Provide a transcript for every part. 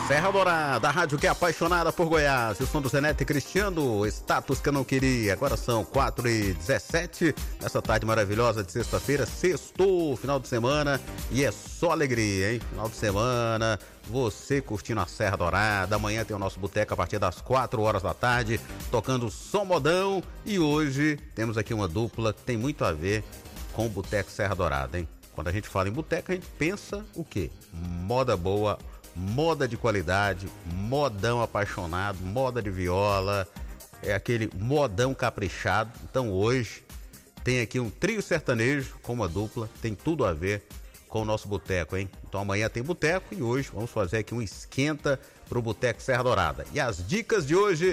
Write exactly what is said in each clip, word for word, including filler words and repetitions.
Serra Dourada, a rádio que é apaixonada por Goiás. O som do Zenete Cristiano, status que eu não queria. Agora são quatro e dezessete, nessa tarde maravilhosa de sexta-feira, sextou, final de semana, e é só alegria, hein? Final de semana, você curtindo a Serra Dourada. Amanhã tem o nosso boteco a partir das quatro horas da tarde, tocando som modão. E hoje temos aqui uma dupla que tem muito a ver com o Boteco Serra Dourada, hein? Quando a gente fala em boteco, a gente pensa o quê? Moda boa, moda de qualidade, modão apaixonado, moda de viola, é aquele modão caprichado. Então hoje tem aqui um trio sertanejo com uma dupla, tem tudo a ver com o nosso boteco, hein? Então amanhã tem boteco e hoje vamos fazer aqui um esquenta pro Boteco Serra Dourada. E as dicas de hoje,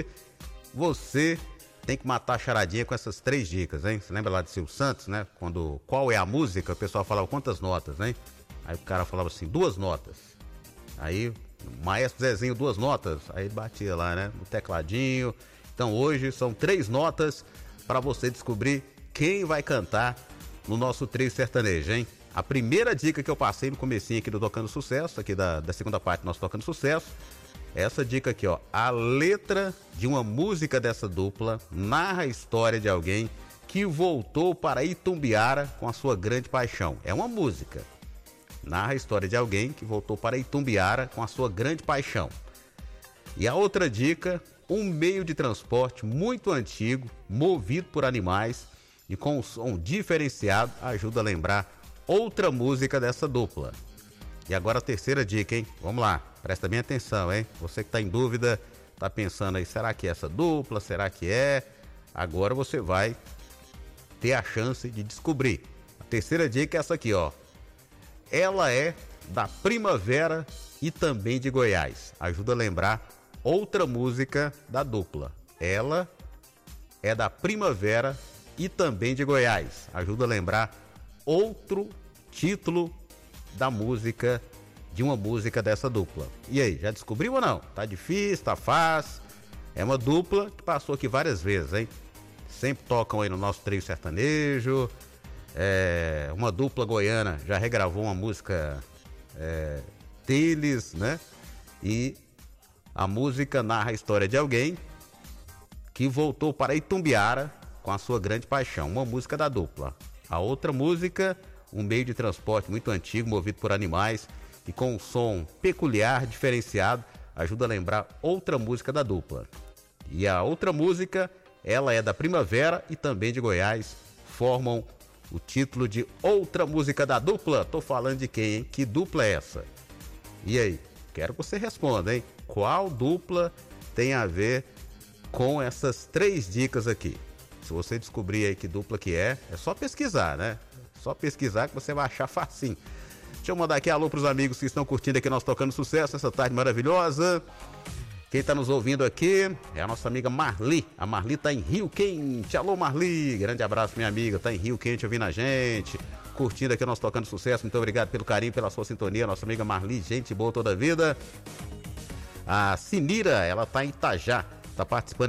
você tem que matar a charadinha com essas três dicas, hein? Você lembra lá de Silvio Santos, né? Quando qual é a música, o pessoal falava quantas notas, hein? Aí o cara falava assim, duas notas. Aí o maestro Zezinho, duas notas. Aí batia lá, né? No tecladinho. Então hoje são três notas para você descobrir quem vai cantar no nosso trio sertanejo, hein? A primeira dica que eu passei no comecinho aqui do Tocando Sucesso, aqui da, da segunda parte do nosso Tocando Sucesso, essa dica aqui, ó. A letra de uma música dessa dupla narra a história de alguém que voltou para Itumbiara com a sua grande paixão. É uma música. Narra a história de alguém que voltou para Itumbiara com a sua grande paixão. E a outra dica, um meio de transporte muito antigo, movido por animais e com um som diferenciado, ajuda a lembrar outra música dessa dupla. E agora a terceira dica, hein? Vamos lá, presta bem atenção, hein? Você que tá em dúvida, tá pensando aí, será que é essa dupla? Será que é? Agora você vai ter a chance de descobrir. A terceira dica é essa aqui, ó. Ela é da Primavera e também de Goiás. Ajuda a lembrar outra música da dupla. Ela é da Primavera e também de Goiás. Ajuda a lembrar outro título da música, de uma música dessa dupla. E aí, já descobriu ou não? Tá difícil, tá fácil. É uma dupla que passou aqui várias vezes, hein? Sempre tocam aí no nosso trio sertanejo. É uma dupla goiana, já regravou uma música é, deles, né? E a música narra a história de alguém que voltou para Itumbiara com a sua grande paixão. Uma música da dupla. A outra música, um meio de transporte muito antigo, movido por animais e com um som peculiar, diferenciado, ajuda a lembrar outra música da dupla. E a outra música, ela é da Primavera e também de Goiás, formam o título de outra música da dupla. Tô falando de quem, hein? Que dupla é essa? E aí? Quero que você responda, hein? Qual dupla tem a ver com essas três dicas aqui? Se você descobrir aí que dupla que é, é só pesquisar, né? Só pesquisar que você vai achar facinho. Deixa eu mandar aqui alô pros amigos que estão curtindo aqui nós Tocando Sucesso, essa tarde maravilhosa. Quem tá nos ouvindo aqui é a nossa amiga Marli. A Marli tá em Rio Quente. Alô, Marli. Grande abraço, minha amiga. Tá em Rio Quente ouvindo a gente, curtindo aqui nós Tocando Sucesso. Muito obrigado pelo carinho, pela sua sintonia. Nossa amiga Marli, gente boa toda a vida. A Sinira, ela tá em Itajá. Tá participando